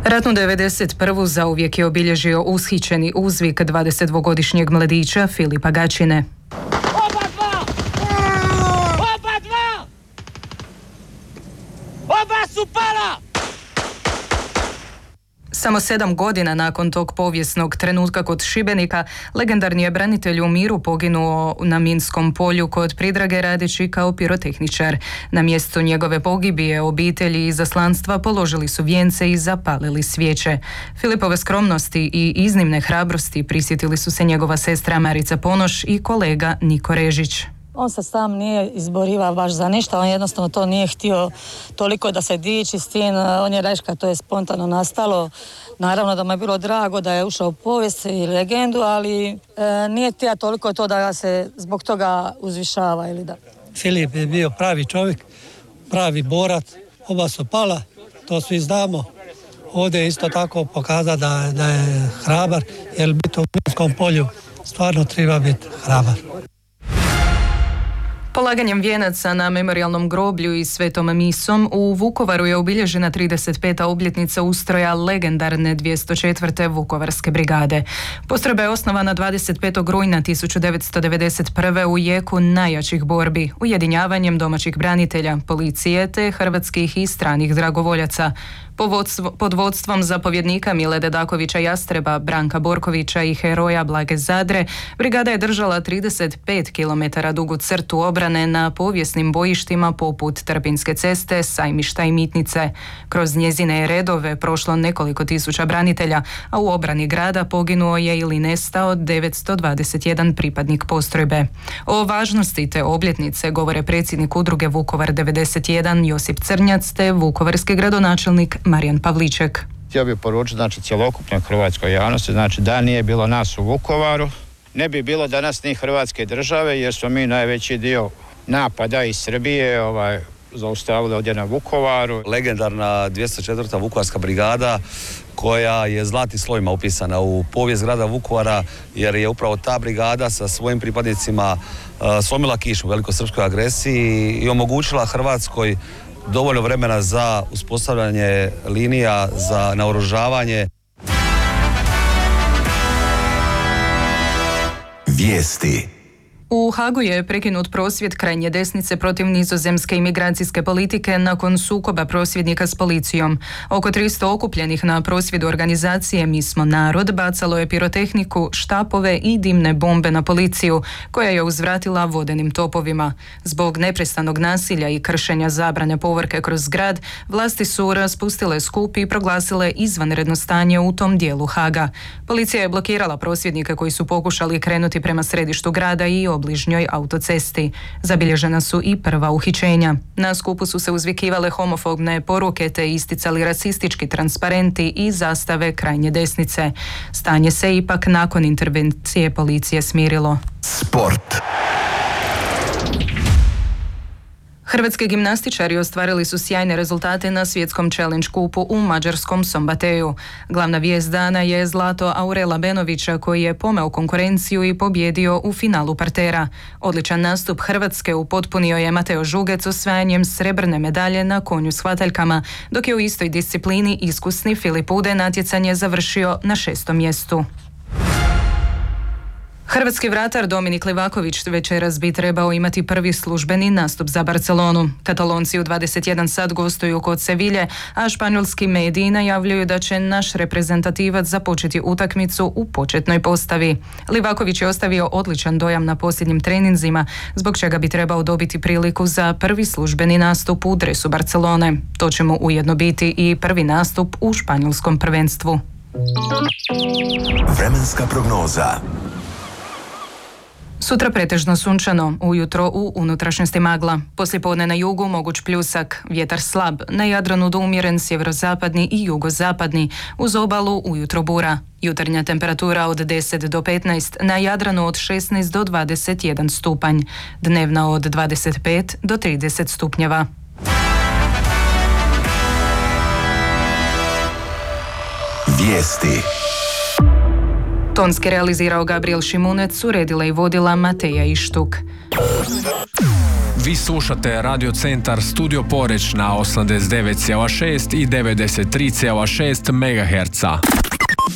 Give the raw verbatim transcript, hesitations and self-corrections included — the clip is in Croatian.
Ratnu devedeset prvu zauvijek je obilježio ushićeni uzvik dvadesetdvogodišnjeg mladića Filipa Gačine. Oba dva! Oba dva! Oba su pala! Samo sedam godina nakon tog povijesnog trenutka kod Šibenika, legendarni je branitelj u miru poginuo na minskom polju kod Pridrage radeći kao pirotehničar. Na mjestu njegove pogibije obitelji i izaslanstva položili su vijence i zapalili svijeće. Filipove skromnosti i iznimne hrabrosti prisjetili su se njegova sestra Marica Ponoš i kolega Niko Režić. On se sam nije izborivao baš za ništa, on jednostavno to nije htio toliko da se diči s tim, on je reška, to je spontano nastalo. Naravno da mu je bilo drago da je ušao u povijest i legendu, ali e, nije htio toliko to da ga se zbog toga uzvišava ili da. Filip je bio pravi čovjek, pravi borac, oba su pala, to svi znamo. Ovdje je isto tako pokazao da, da je hrabar, jer biti u minskom polju stvarno treba biti hrabar. Polaganjem vijenaca na memorijalnom groblju i svetom misom u Vukovaru je obilježena trideset peta obljetnica ustroja legendarne dvjesto četvrte Vukovarske brigade. Postrojba je osnovana dvadeset petog rujna tisuću devetsto devedeset prve u jeku najjačih borbi, ujedinjavanjem domaćih branitelja, policije te hrvatskih i stranih dragovoljaca. Pod vodstvom zapovjednika Mile Dedakovića Jastreba, Branka Borkovića i heroja Blage Zadre, brigada je držala trideset pet kilometara dugu crtu obrane na povijesnim bojištima poput Trpinjske ceste, Sajmišta i Mitnice. Kroz njezine redove prošlo nekoliko tisuća branitelja, a u obrani grada poginuo je ili nestao devetsto dvadeset jedan pripadnik postrojbe. O važnosti te obljetnice govore predsjednik udruge Vukovar devedeset jedan Josip Crnjac te vukovarski gradonačelnik Marijan Pavliček. Htio bih poručiti znači cjelokupnoj hrvatskoj javnosti, znači da nije bilo nas u Vukovaru, ne bi bilo danas ni Hrvatske države, jer smo mi najveći dio napada iz Srbije ovaj, zaustavili ovdje na Vukovaru. Legendarna dvjesto četvrta Vukovarska brigada koja je zlatnim slovima upisana u povijest grada Vukovara, jer je upravo ta brigada sa svojim pripadnicima uh, slomila kišu u velikosrpskoj agresiji i omogućila Hrvatskoj dovoljno vremena za uspostavljanje linija, za naoružavanje. Vijesti. U Hagu je prekinut prosvjed krajnje desnice protiv nizozemske imigracijske politike nakon sukoba prosvjednika s policijom. Oko tristo okupljenih na prosvjedu organizacije Mi smo narod bacalo je pirotehniku, štapove i dimne bombe na policiju, koja je uzvratila vodenim topovima. Zbog neprestanog nasilja i kršenja zabrane povorke kroz grad, vlasti su raspustile skup i proglasile izvanredno stanje u tom dijelu Haga. Policija je blokirala prosvjednike koji su pokušali krenuti prema središtu grada i obližnjoj autocesti. Zabilježena su i prva uhićenja. Na skupu su se uzvikivale homofobne poruke te isticali rasistički transparenti i zastave krajnje desnice. Stanje se ipak nakon intervencije policije smirilo. Sport. Hrvatski gimnastičari ostvarili su sjajne rezultate na svjetskom challenge kupu u mađarskom Sombateju. Glavna vijest dana je zlato Aurela Benovića koji je pomeo konkurenciju i pobjedio u finalu partera. Odličan nastup Hrvatske upotpunio je Mateo Žugec osvajanjem srebrne medalje na konju s hvataljkama, dok je u istoj disciplini iskusni Filip Ude natjecanje završio na šestom mjestu. Hrvatski vratar Dominik Livaković večeras bi trebao imati prvi službeni nastup za Barcelonu. Katalonci u dvadeset jedan sat gostuju kod Sevilje, a španjolski mediji najavljuju da će naš reprezentativac započeti utakmicu u početnoj postavi. Livaković je ostavio odličan dojam na posljednjim treninzima, zbog čega bi trebao dobiti priliku za prvi službeni nastup u dresu Barcelone. To će mu ujedno biti i prvi nastup u španjolskom prvenstvu. Vremenska prognoza. Sutra pretežno sunčano, ujutro u unutrašnjosti magla. Poslijepodne na jugu moguć pljusak, vjetar slab, na Jadranu do umjeren sjeverozapadni i jugozapadni, uz obalu ujutro bura. Jutarnja temperatura od deset do petnaest, na Jadranu od šesnaest do dvadeset jedan stupanj, dnevna od dvadeset pet do trideset stupnjeva. Vijesti. Tonski realizirao Gabriel Šimunec, uredila i vodila Mateja Ištuk. Vi slušate Radio Centar Studio Poreć na osamdeset devet zarez šest i devedeset tri zarez šest megaherca.